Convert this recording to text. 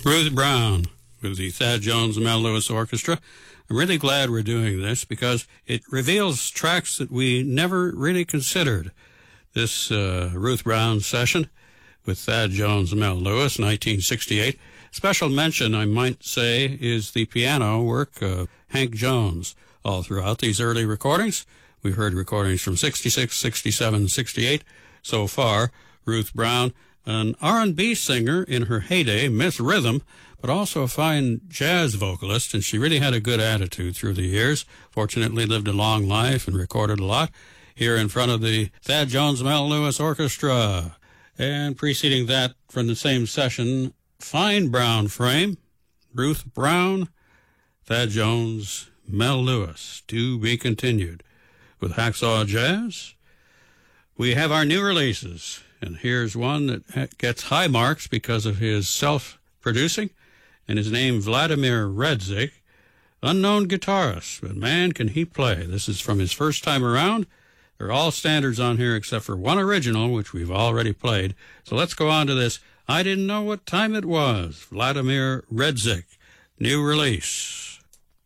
Ruth Brown with the Thad Jones and Mel Lewis Orchestra. I'm really glad we're doing this because it reveals tracks that we never really considered. This Ruth Brown session with Thad Jones and Mel Lewis, 1968. Special mention, I might say, is the piano work of Hank Jones all throughout these early recordings. We've heard recordings from 66, 67, 68 so far. Ruth Brown, an R&B singer in her heyday, Miss Rhythm, but also a fine jazz vocalist, and she really had a good attitude through the years. Fortunately lived a long life and recorded a lot here in front of the Thad Jones Mel Lewis Orchestra. And preceding that, from the same session, fine brown frame, Ruth Brown, Thad Jones, Mel Lewis, to be continued. With Hacksaw Jazz, we have our new releases. And here's one that gets high marks because of his self-producing, and his name Vladimir Redzik, unknown guitarist, but man, can he play. This is from his first time around. They're all standards on here except for one original, which we've already played. So let's go on to this. I Didn't Know What Time It Was, Vladimir Redzik, new release.